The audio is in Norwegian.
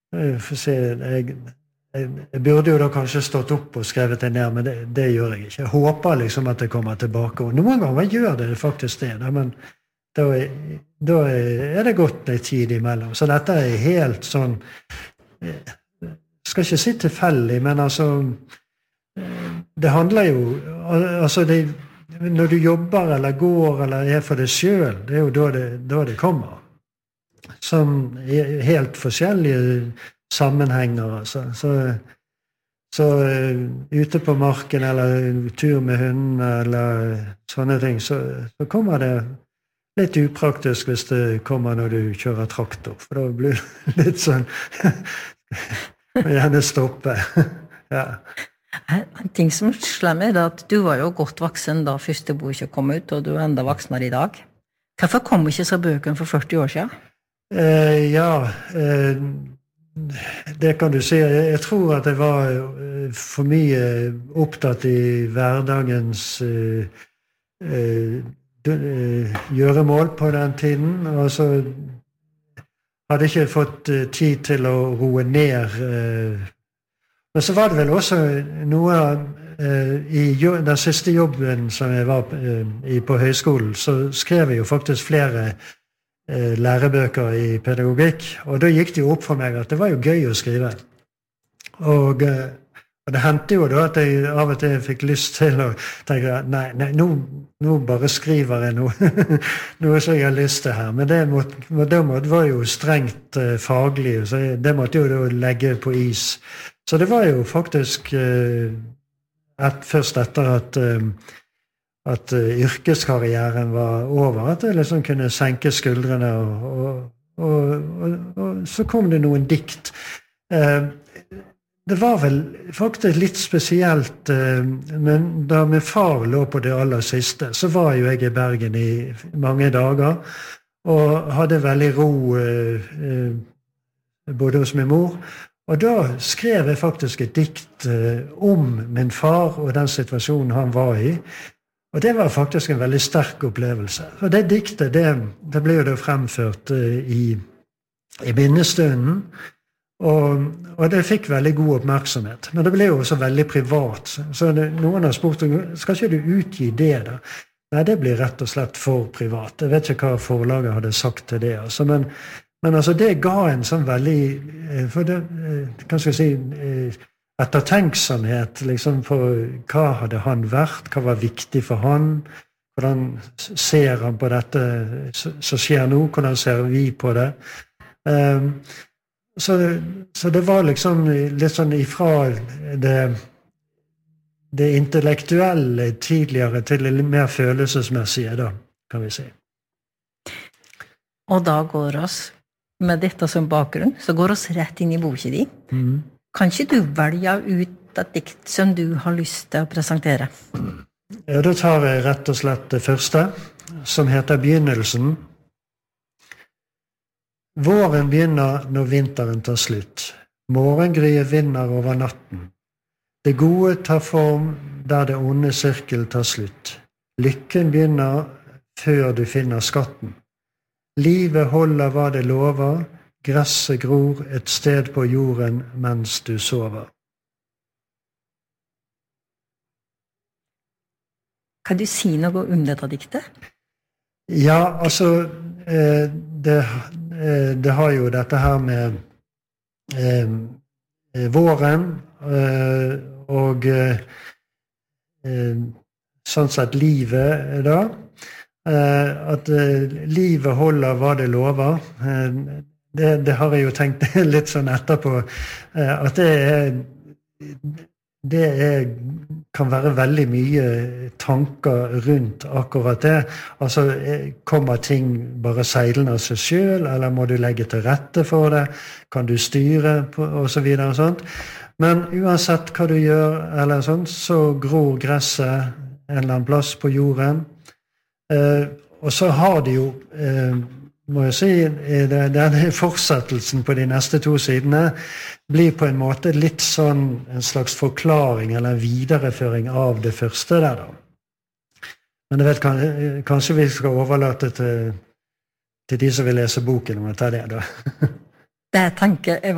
For å si, jeg burde jo da kanskje stått opp og skrevet det ned, men det gjør jeg ikke. Jeg håper liksom at det kommer tilbake, og noen ganger gjør det faktisk det, da, men da det gått litt tid imellom. Så dette helt sånn, skal ikke si tilfeldig, men altså, det handler jo, altså når du jobber eller går eller for deg selv, det jo da det kommer. Som helt forskjellige sammenhenger, altså. Så ute på marken eller tur med hunden eller sånne ting, så kommer det litt upraktisk hvis det kommer når du kjører traktor, for da blir det litt sånn gjerne stoppe. Ja. En ting som slår meg at du var jo godt voksen da første boka kom ut, og du enda voksnere i dag. Hvorfor kom ikke så bøkene for 40 år siden? Det kan du si. Jeg tror at jeg var for mye opptatt i hverdagens gjøremål på den tiden, og så hadde ikke fått tid til å roe ned. Men så var det vel også noe i den siste jobben som jeg var på høyskolen, så skrev jeg jo faktisk flere lærebøker i pedagogikk, og da gikk det jo opp for meg at det var jo gøy å skrive. Og det hendte jo da at jeg av og til fikk lyst til å tenke, nei, nå bare skriver jeg noe som jeg har lyst til her, men det var jo strengt faglig, så det måtte jo da legge på is. Så det var jo faktisk først etter at yrkeskarrieren var over, at jeg liksom kunne senke skuldrene, og så kom det noen dikt. Det var vel faktisk litt spesielt, men da min far lå på det aller siste, så var jo jeg i Bergen i mange dager, og hadde veldig ro både hos min mor, og da skrev jeg faktisk et dikt om min far og den situasjonen han var i. Og det var faktisk en veldig sterk opplevelse. Og det diktet, det ble jo da fremført i minnestunden, og det fikk veldig god oppmerksomhet. Men det ble jo også veldig privat. Så noen har spurt, skal ikke du utgi det da? Nei, det blir rett og slett for privat. Jeg vet ikke hva forlaget hadde sagt til det. Altså. Men altså, det ga en sånn veldig, for det, hva skal jeg si, ettertenksomhet liksom, på hva hadde han vært, hva var viktig for han, hvordan ser han på dette som skjer nå, hvordan ser vi på det. Så det var liksom litt sånn ifra det intellektuelle tidligere til det mer følelsesmessige, da, kan vi si. Og da går oss, med dette som bakgrunn, så går oss rett inn i boken din. Kan ikke du velge ut et dikt som du har lyst til å presentere? Ja, da tar jeg rett og slett det første, som heter Begynnelsen. Våren begynner når vinteren tar slutt. Morgengryet vinner over natten. Det gode tar form der det onde sirkel tar slutt. Lykken begynner før du finner skatten. Livet holder hva det lover, gresset gror et sted på jorden mens du sover. Kan du si noe om dette diktet? Ja, altså, det har jo dette her med våren, og sånn sett livet da, at livet holder hva det lover. Det har jeg jo tenkt litt sånn etterpå, at det kan være veldig mye tanker rundt akkurat det. Altså, kommer ting bare seilende av seg selv, eller må du legge til rette for det? Kan du styre, og så videre og sånt. Men uansett hva du gjør, eller sånt, så gror gresset en eller annen plass på jorden. Og så har de jo, må jeg si, denne fortsettelsen på de neste 2 sidene blir på en måte litt sånn en slags forklaring eller en videreføring av det første der da. Men jeg vet, kanskje vi skal overlate til de som vil lese boken om å ta det da. Det tenker jeg